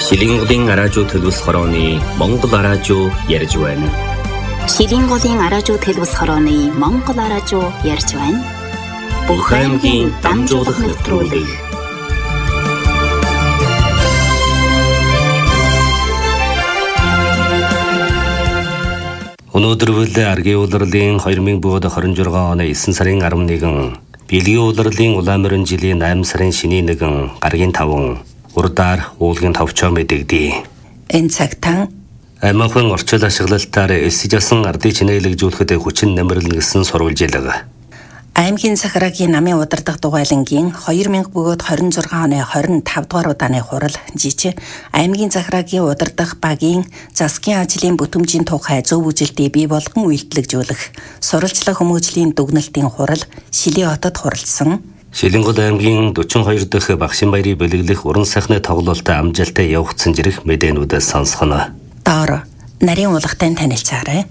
Шилинголын араажуу төлөвс хорооны Монгол араажуу ярьж байна. Шилинголын араажуу төлөвс хорооны Монгол араажуу ярьж байна. Бүх аймгийн дамжуулах нэвтрүүлэг. Өнөөдөр аргийн улирлын 2026 оны 9 сарын 11, Бэлгийн улирлын улаан морин жилийн 8 сарын шөнийн 1, гаргийн 5, урдаар уулгийн 5 чоо мэдэгдээ. Энэ цагтан аймагын орчил ашиглалтаар эсжсэн ардын чинээлэгжүүлэхэд хүчин нэмэрлэн гэсэн сурвалжилга. Аймгийн Захирагийн намын удирдах дугайлангийн 2000 бөгөөд 26 оны 25 дугаар удааны хурал жижиг аймгийн Захирагийн удирдах багийн засгийн ажлын бүтэмжийн тухай зөв үжилтийг бий болгон үйлдэлжүүлэх сурвалжлах хүмүүжлийн дүгнэлтийн хурал Шилийн хотод хуралдсан. Шилингол аймгийн 42 дахь Багшин баярыг бэлэглэх уран сайхны тоглолтод амжилттай явагдсан зэрэг мэдээнүүдээс сонсгоно. Доор нарийн уулгатай танилцаарай.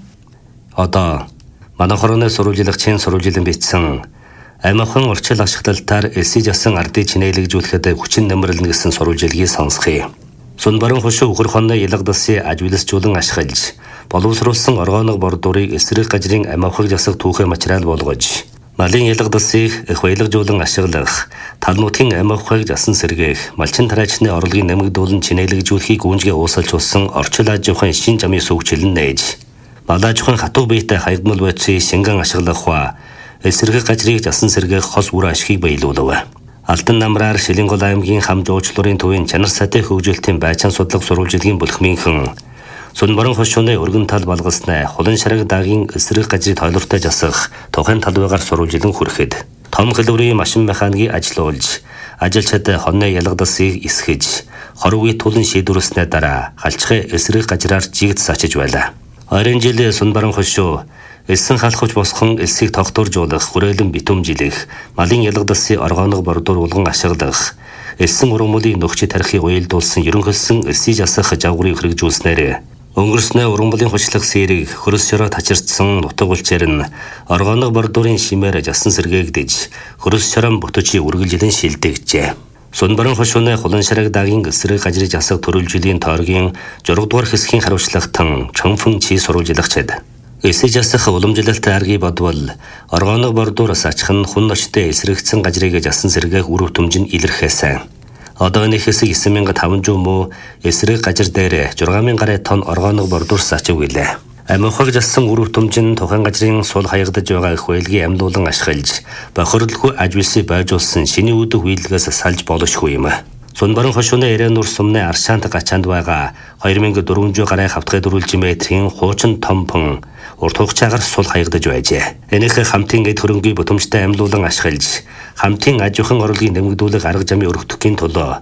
Одоо манай хорооны сурвалжлах чин сурвалжилан бичсэн аймагын орчил ашиглалтаар эсжсэн ардын чинээлэгжүүлэхэд хүчин нэмэрлэн гэсэн сурвалжилгийг сонсгоё. Сүн баруун хошуу үхэр хонны ялгадсан ажигласжуулан ашиглаж боловсруулсан оргооны бордуурыг эсрэг гажрын аймагын засаг түүхээ материал болгож малын ялгадсыг их баялагжуулан ашиглах, тал нутгийн аймагыг жасан сэргээх, малчин тариачны орлогын нэмэгдүүлэн чинээлэгжүүлэхийг гүнжгээ уусалжуулсан орчил аж ахуйн шин замын сүүгчлэн нээж, малаж ахуйн хатуу биетэй хаягдмал байцыг шингэн ашиглах ба эсрэг гажрыг жасан сэргээх хос үр ашигыг баялуулав. Алтан намраар Шилингол аймгийн хам жуучлалын төвийн чанар сайтай хөгжүүлэлтийн байцаан судлах сурвалжилгийн бүлхмийнхэн Сүн баруун хошууны өргөн тал балгаснаа хулан шараг даагийн эсрэг гажрыг тойлортой жасах тухайн талбайгаар сурвалжилан хүрэхэд том хэлбэрийн машин механикийг ажилуулж ажилчид хонны ялгадсыг эсгэж хорвогийн тулан шийдвэрлснээ дараа халчгын эсрэг гажраар жигдс очиж байлаа. Ойрын жил Сүн баруун хошуу элсэн халахвч босхон элсийг тогтворжуулах, хүрээлэн битүүмжилэх, малын ялгадсыг оргооны бордуур улган ашиглах, элсэн ургамлын нөхчид тарихыг уялдуулсан ерөнхөлсөн элсийг жасах жавгурыг хэрэгжүүлснээр өнгөрснөө ургамлын хучлах сэрийг хөрөс шороо тачирдсан нутаг улчээр нь оргооны бордуурын шимээр жасан сэргээгдэж хөрөс шорон бүтөчийг үргэлжлэн шилдээгчээ. Сүн баруун хошууны хулан шараг даагийн эсрэг гажрыг жасах төрөлжлийн тойргийн 6 дугаар хэсгийн хариуцлагатан чонфон чи сурвалжлагчид эсэж жасах уламжлалт аргыг бодвол оргооны бордуураас ачхан хүн ночтой эсрэгцэн гажрыг жасан сэргээх үр хөтөмж нь илэрхээсэн. Одоо энэ хэсэг 9500 муу эсрэг гажир дээр 6000 гаруй тонн оргооны бордуурс ачив гэлээ. Аймагыг жасан үр хөтөмж нь тухайн гажрын сул хаягдаж байгаа их байлгийн амьдуулан ашиглаж бохирдолгүй ажвэлсийг байжуулсан шиний үүдэх үйлдэлээс салж боломжгүй юм. Сүн баруун хошууны Эрен нур сумны Аршаант гачаанд байгаа 2400 гаруй хавтгай дөрвөлж метрийн хуучин томпон урт хугацаагаар сул хаягдаж байжээ. Энийхээ хамтын эд хөрөнгийн бүтэмжтэй амьлуулан ашиглаж хамтын аж ахуйн орлогыг нэмэгдүүлэх арга замыг өргөдөхийн тулд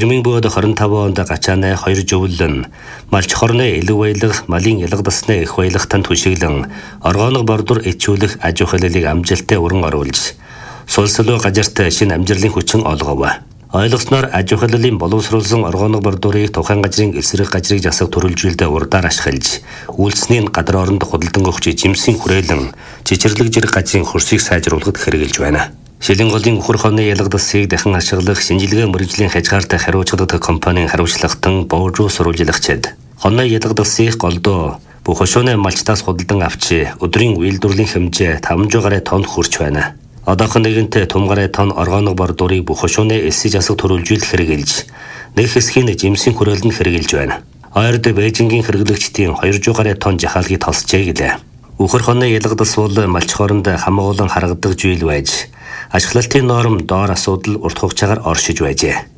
2025 онд гачааны 2 жөвлөн малч хорны элэг баялах, малын ялгадсны их баялагтан түшиглэн оргооны бордуур ичүүлэх аж ахуйлыг амжилттай уран оруулж сулсалуу гажирт шинэ амжилтын хүчин олгов. Ойлгосноор аж ахуйлын боловсруулсан оргооны бордуурыг тухайн гажрын эсрэг гажрыг жасах төрөлжүүлэлтэд урдаар ашиглаж үйлснийн гадар оронд худалдан өгч жимсийн хүрээлэн чичэрлэг зэрэг гажрын хөрсийг сайжруулахад хэрэгжилж байна. Шилинголын үхэр хонны ялгадсыг дахин ашиглах шинжилгээ мөрөгжлийн хязгаартай хариуцлагатай компанийн хариуцлагатан боожуу сурвалжлагчид хонны ялгадсыг голдоо бүх хошууны малчтаас худалдан авч өдрийн үйлдвэрлэлийн хэмжээ 500 гаруй тонн хүрч байна. Одоохон нэгэнтээ том гаруй тонн оргооны бордуурыг бүх хошууны эсэж засаг төрөлжүүлэх хэрэгжилж нэг хэсгийн жимсийн хүрээлэнд хэрэгжилж байна. Ойрд Бээжингийн хэрэглэгчдийн 200 гаруй тонн жахаалгыг тосчээ гэлээ. Үхэр хонны ялгадас бол малч хооронд хамааголон харагдах зүйл байж ашиглалтын норм доор асуудал урт хугацаагаар оршиж байжээ.